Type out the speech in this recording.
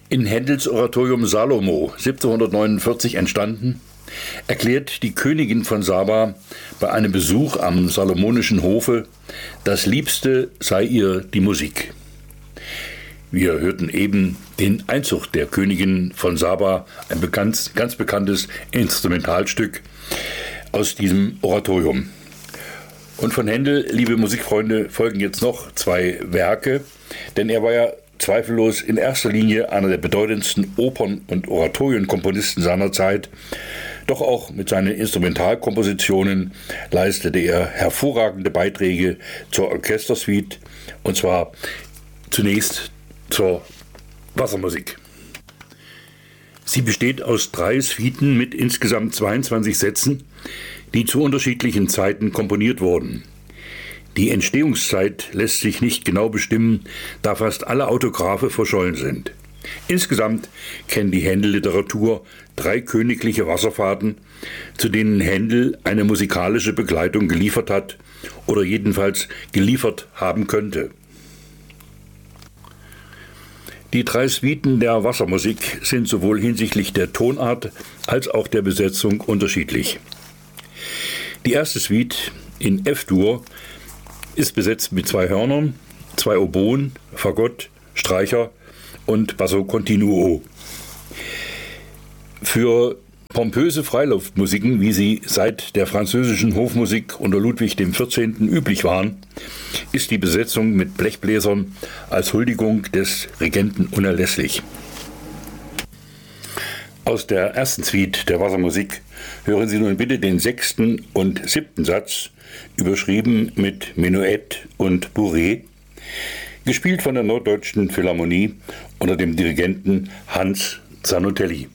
In Händels Oratorium Salomo, 1749 entstanden, erklärt die Königin von Saba bei einem Besuch am salomonischen Hofe, das Liebste sei ihr die Musik. Wir hörten eben den Einzug der Königin von Saba, ein ganz bekanntes Instrumentalstück aus diesem Oratorium. Und von Händel, liebe Musikfreunde, folgen jetzt noch zwei Werke, denn er war ja zweifellos in erster Linie einer der bedeutendsten Opern- und Oratorienkomponisten seiner Zeit. Doch auch mit seinen Instrumentalkompositionen leistete er hervorragende Beiträge zur Orchestersuite, und zwar zunächst zur Wassermusik. Sie besteht aus 3 Suiten mit insgesamt 22 Sätzen, die zu unterschiedlichen Zeiten komponiert wurden. Die Entstehungszeit lässt sich nicht genau bestimmen, da fast alle Autographe verschollen sind. Insgesamt kennt die Händel-Literatur 3 königliche Wasserfahrten, zu denen Händel eine musikalische Begleitung geliefert hat oder jedenfalls geliefert haben könnte. Die 3 Suiten der Wassermusik sind sowohl hinsichtlich der Tonart als auch der Besetzung unterschiedlich. Die erste Suite in F-Dur ist besetzt mit 2 Hörnern, 2 Oboen, Fagott, Streicher und Basso Continuo. Für pompöse Freiluftmusiken, wie sie seit der französischen Hofmusik unter Ludwig XIV. Üblich waren, ist die Besetzung mit Blechbläsern als Huldigung des Regenten unerlässlich. Aus der ersten Suite der Wassermusik hören Sie nun bitte den 6. und 7. Satz, überschrieben mit Menuett und Bourrée, gespielt von der Norddeutschen Philharmonie unter dem Dirigenten Hans Zanotelli.